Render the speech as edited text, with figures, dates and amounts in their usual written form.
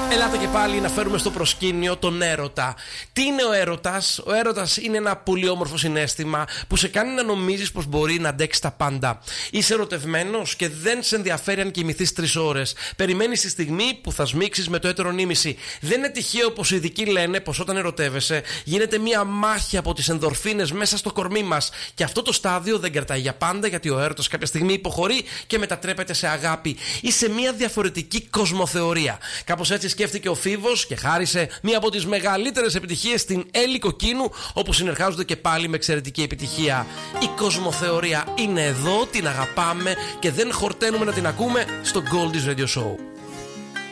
Ελάτε και πάλι να φέρουμε στο προσκήνιο τον έρωτα. Τι είναι ο έρωτας? Ο έρωτας είναι ένα πολύ όμορφο συναίσθημα που σε κάνει να νομίζεις πως μπορεί να αντέξει τα πάντα. Είσαι ερωτευμένος και δεν σε ενδιαφέρει αν κοιμηθείς 3 ώρες. Περιμένεις τη στιγμή που θα σμίξεις με το έτερο νήμιση. Δεν είναι τυχαίο πως οι ειδικοί λένε πως όταν ερωτεύεσαι γίνεται μια μάχη από τις ενδορφίνες μέσα στο κορμί μας. Και αυτό το στάδιο δεν κρατάει για πάντα, γιατί ο έρωτας κάποια στιγμή υποχωρεί και μετατρέπεται σε αγάπη ή σε μια διαφορετική κοσμοθεωρία. Κάπως έτσι σκέφτηκε ο Φίβος και χάρισε μία από τις μεγαλύτερες επιτυχίες στην Έλλη Κοκκίνου, όπου συνεργάζονται και πάλι με εξαιρετική επιτυχία. Η κοσμοθεωρία είναι εδώ, την αγαπάμε και δεν χορταίνουμε να την ακούμε στο Goldies Radio Show.